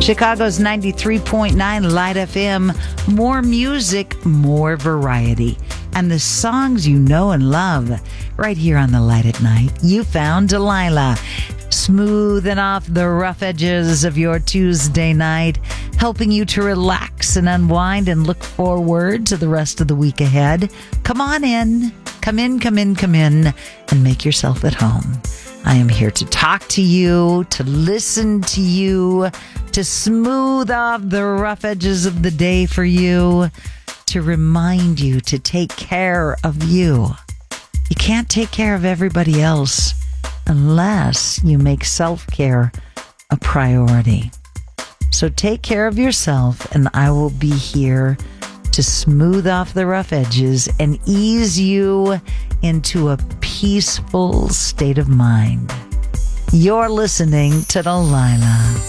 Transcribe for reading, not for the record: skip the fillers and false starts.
Chicago's 93.9 Light FM. More music, more variety. And the songs you know and love. Right here on the Light at Night, you found Delilah. Smoothing off the rough edges of your Tuesday night, helping you to relax and unwind and look forward to the rest of the week ahead. Come on in. Come in, and make yourself at home. I am here to talk to you, to listen to you, to smooth off the rough edges of the day for you, to remind you to take care of you. You can't take care of everybody else unless you make self-care a priority. So take care of yourself, and I will be here to smooth off the rough edges and ease you into a peaceful state of mind. You're listening to Delilah.